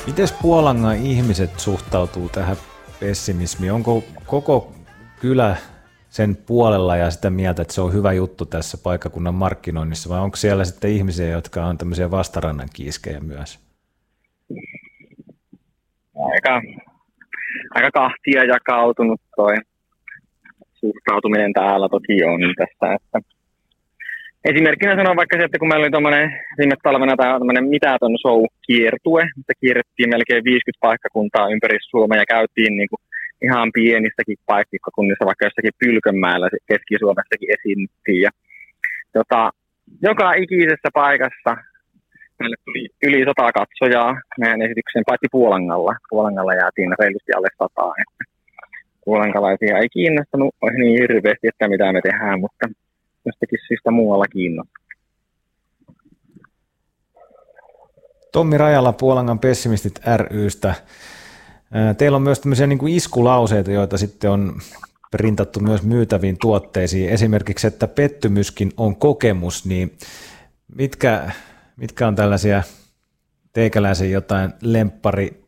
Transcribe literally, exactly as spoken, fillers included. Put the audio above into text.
Mites Puolangan ihmiset suhtautuu tähän pessimismiin? Onko koko kylä sen puolella ja sitä mieltä, että se on hyvä juttu tässä paikkakunnan markkinoinnissa, vai onko siellä sitten ihmisiä, jotka on tämmöisiä vastarannan kiiskejä myös? Aika, aika kahtia jakautunut toi suhtautuminen täällä toki on tässä. Että esimerkkinä sanon vaikka se, että kun meillä oli tuommoinen viime talvena tämä mitätön show-kiertue, että kierrettiin melkein viisikymmentä paikkakuntaa ympäri Suomea ja käytiin niin kuin ihan pienistäkin paikkakunnissa, vaikka jossakin Pylkönmäellä Keski-Suomessakin esiinnyttiin. Ja, tota, joka ikisessä paikassa meille tuli yli sata katsojaa meidän esityksen, paitsi Puolangalla. Puolangalla jäätiin reilusti alle sataa. Puolankalaisia ei kiinnostanut niin hirveästi, että mitä me tehdään, mutta jostakin syystä muualla kiinnostaa. Tommi Rajala Puolangan pessimistit ry:stä. Teillä on myös tämmöisiä niin kuin iskulauseita, joita sitten on printattu myös myytäviin tuotteisiin. Esimerkiksi, että pettymyskin on kokemus, niin mitkä, mitkä on tällaisia teikäläisen jotain lemppari